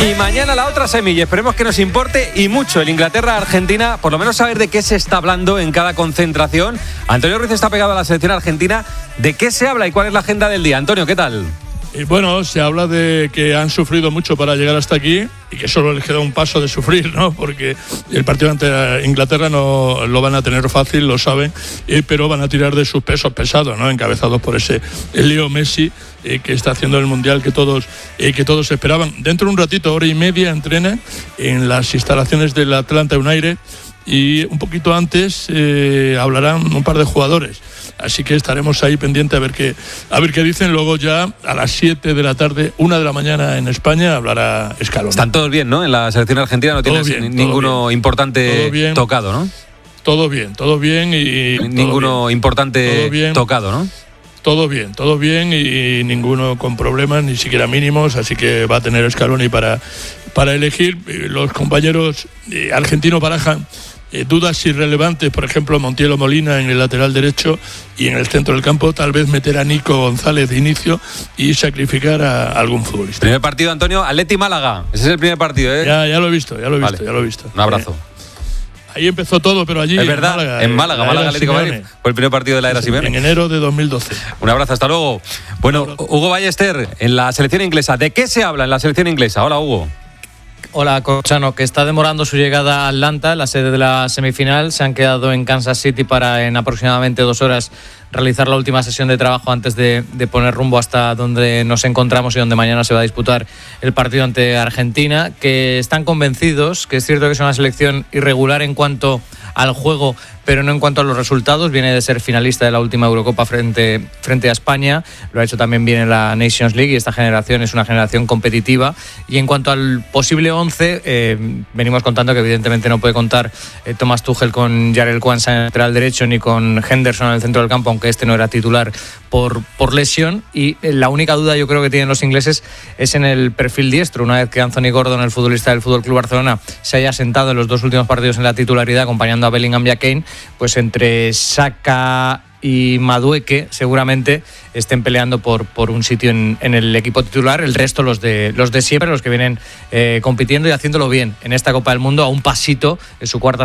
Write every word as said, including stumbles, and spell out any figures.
Y mañana la otra semilla, esperemos que nos importe y mucho el Inglaterra-Argentina, por lo menos saber de qué se está hablando en cada concentración. Antonio Ruiz está pegado a la selección argentina. ¿De qué se habla y cuál es la agenda del día? Antonio, ¿qué tal? Y bueno, se habla de que han sufrido mucho para llegar hasta aquí y que solo les queda un paso de sufrir, ¿no? Porque el partido ante Inglaterra no lo van a tener fácil, lo saben, eh, pero van a tirar de sus pesos pesados, ¿no? Encabezados por ese Leo Messi, eh, que está haciendo el Mundial que todos, eh, que todos esperaban. Dentro de un ratito, hora y media, entrena en las instalaciones del Atlanta United y un poquito antes eh, hablarán un par de jugadores. Así que estaremos ahí pendientes a ver qué a ver qué dicen. Luego ya a las siete de la tarde, una de la mañana en España, hablará Scaloni. Están todos bien, ¿no? En la selección argentina no tienes bien, ninguno bien. importante tocado, ¿no? Todo bien, todo bien y... Ninguno bien. importante tocado, ¿no? Todo bien, todo bien y, y ninguno con problemas, ni siquiera mínimos, así que va a tener Scaloni para, para elegir. Los compañeros argentinos barajan Eh, dudas irrelevantes, por ejemplo, Montiel Molina en el lateral derecho y en el centro del campo, tal vez meter a Nico González de inicio y sacrificar a, a algún futbolista. Primer partido, Antonio, Atleti Málaga. Ese es el primer partido, ¿eh? Ya, ya lo he visto, ya lo he visto, vale. ya lo he visto. Un abrazo. Eh, ahí empezó todo, pero allí es verdad, en Málaga, en Málaga, eh, Málaga Atlético Madrid. Fue el primer partido de la era sí, Simeone. En enero de dos mil doce. Un abrazo, hasta luego. Bueno, Hugo Ballester, en la selección inglesa. ¿De qué se habla en la selección inglesa? Hola, Hugo. Hola, Corchano, que está demorando su llegada a Atlanta, la sede de la semifinal. Se han quedado en Kansas City para en aproximadamente dos horas realizar la última sesión de trabajo antes de, de poner rumbo hasta donde nos encontramos y donde mañana se va a disputar el partido ante Argentina, que están convencidos que es cierto que es una selección irregular en cuanto al juego, pero no en cuanto a los resultados. Viene de ser finalista de la última Eurocopa frente, frente a España, lo ha hecho también bien en la Nations League y esta generación es una generación competitiva. Y en cuanto al posible once, eh, venimos contando que evidentemente no puede contar eh, Thomas Tuchel con Jarell Quansah en el lateral derecho ni con Henderson en el centro del campo, aunque este no era titular por, por lesión. Y la única duda yo creo que tienen los ingleses es en el perfil diestro, una vez que Anthony Gordon, el futbolista del F C Barcelona, se haya sentado en los dos últimos partidos en la titularidad acompañando a Bellingham y a Kane, pues entre Saka y Madueke seguramente estén peleando por, por un sitio en, en el equipo titular. El resto, los de los de siempre, los que vienen eh, compitiendo y haciéndolo bien en esta Copa del Mundo, a un pasito en su cuarta